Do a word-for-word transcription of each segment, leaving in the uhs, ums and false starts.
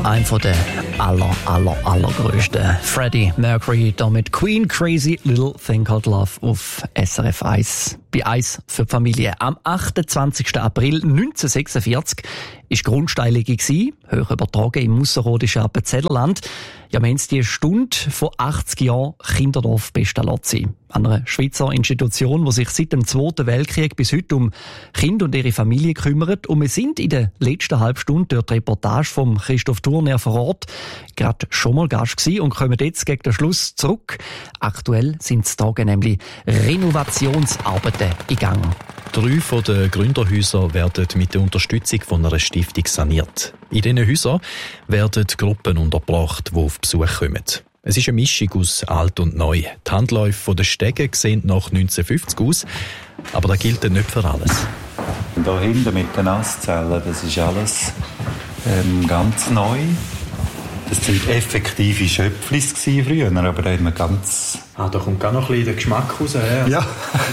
Ein von der aller, aller, allergrößten. Freddie Mercury, damit Queen Crazy Little Thing Called Love auf S R F eins. Bei eins für die Familie. Am achtundzwanzigsten April neunzehnhundertsechsundvierzig war Grundsteinlegung, hoch übertragen im ausserrhodischen Appenzellerland. Ja, wir haben die Stunde vor achtzig Jahren Kinderdorf Pestalozzi. Einer Schweizer Institution, die sich seit dem Zweiten Weltkrieg bis heute um Kinder und ihre Familie kümmert. Und wir sind in der letzten halben Stunde durch die Reportage von Christoph Thurner vor Ort gerade schon mal Gast gewesen und kommen jetzt gegen den Schluss zurück. Aktuell sind es Tage nämlich Renovationsarbeiten in Gang. Drei von den Gründerhäusern werden mit der Unterstützung von einer Stiftung saniert. In diesen Häusern werden Gruppen untergebracht, die auf Besuch kommen. Es ist eine Mischung aus alt und neu. Die Handläufe der Stege sehen nach neunzehnhundertfünfzig aus, aber das gilt nicht für alles. Hier hinten mit den Nasszellen, das ist alles ähm, ganz neu. Das waren effektive Schöpflis früher, aber da haben wir ganz... Ah, da kommt gar noch ein bisschen der Geschmack raus. Ja. Ja.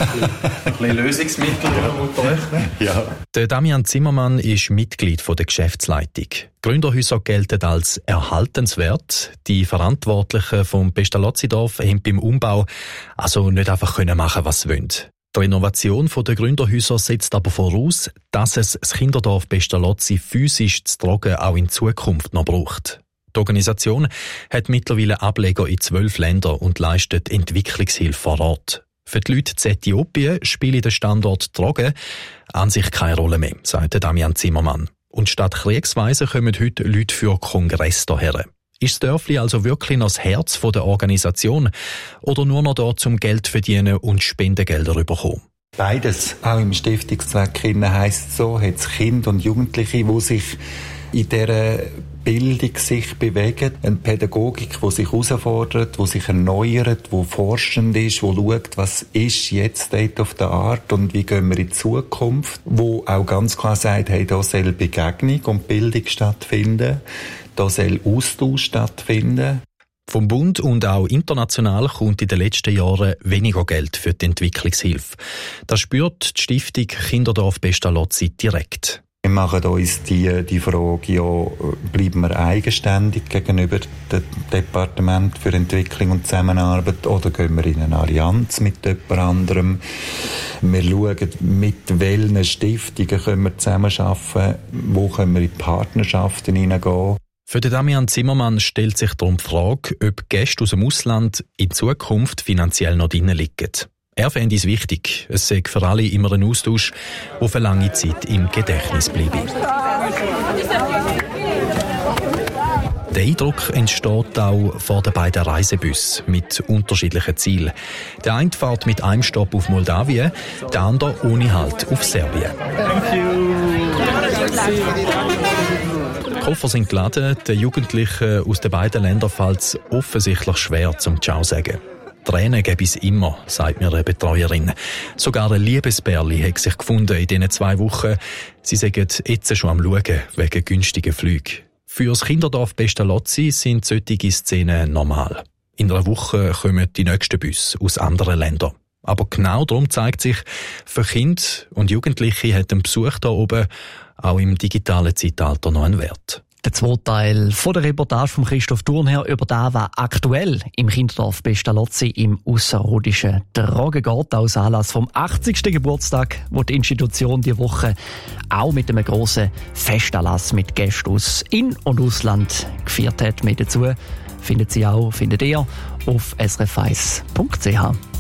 ein bisschen Lösungsmittel unter euch. Ja. Der Damian Zimmermann ist Mitglied der Geschäftsleitung. Gründerhäuser gelten als erhaltenswert. Die Verantwortlichen vom Pestalozzi-Dorf haben beim Umbau also nicht einfach machen, was sie wollen. Die Renovation der Gründerhäuser setzt aber voraus, dass es das Kinderdorf Pestalozzi physisch zu tragen auch in Zukunft noch braucht. Die Organisation hat mittlerweile Ableger in zwölf Ländern und leistet Entwicklungshilfe vor Ort. Für die Leute in Äthiopien spielt der Standort Trogen an sich keine Rolle mehr, sagt Damian Zimmermann. Und statt Kriegsweise kommen heute Leute für Kongress hierher. Ist das Dörfli also wirklich noch das Herz der Organisation oder nur noch da zum Geld verdienen und Spendengelder bekommen? Beides. Auch im Stiftungszweck heisst es so, hat es Kinder und Jugendliche, die sich in dieser Bildung sich bewegen, eine Pädagogik, die sich herausfordert, die sich erneuert, die forschend ist, die schaut, was ist jetzt State of the Art und wie gehen wir in die Zukunft, wo auch ganz klar sagt, hey, da soll Begegnung und Bildung stattfinden, da soll Austausch stattfinden. Vom Bund und auch international kommt in den letzten Jahren weniger Geld für die Entwicklungshilfe. Das spürt die Stiftung Kinderdorf Pestalozzi direkt. Wir machen uns die, die Frage, ja, bleiben wir eigenständig gegenüber dem Departement für Entwicklung und Zusammenarbeit oder gehen wir in eine Allianz mit jemand anderem? Wir schauen, mit welchen Stiftungen können wir zusammenarbeiten, wo können wir in Partnerschaften hineingehen. Für den Damian Zimmermann stellt sich darum die Frage, ob Gäste aus dem Ausland in Zukunft finanziell noch drin liegen. Er fände es wichtig. Es sei für alle immer ein Austausch, der für lange Zeit im Gedächtnis bleibe. Der Eindruck entsteht auch vor den beiden Reisebussen mit unterschiedlichen Zielen. Der eine fährt mit einem Stopp auf Moldawien, der andere ohne Halt auf Serbien. Die Koffer sind geladen, den Jugendlichen aus den beiden Ländern fällt es offensichtlich schwer zum Ciao sagen. Tränen gäbe es immer, sagt mir eine Betreuerin. Sogar ein Liebesbärli hat sich gefunden in diesen zwei Wochen. Sie sagen jetzt schon am Schauen wegen günstigen Flügen. Für das Kinderdorf Pestalozzi sind solche Szenen normal. In einer Woche kommen die nächsten Busse aus anderen Ländern. Aber genau darum zeigt sich, für Kinder und Jugendliche hat ein Besuch hier oben auch im digitalen Zeitalter noch einen Wert. Der zweite Teil von der Reportage von Christoph Thurner über das, was aktuell im Kinderdorf Pestalozzi im ausserrhodischen Trogen geht, aus Anlass vom achtzigsten Geburtstag, wo die Institution die Woche auch mit einem grossen Festanlass mit Gästen aus In- und Ausland gefeiert hat. Mit dazu findet Sie auch, findet ihr auf s r f eins punkt c h.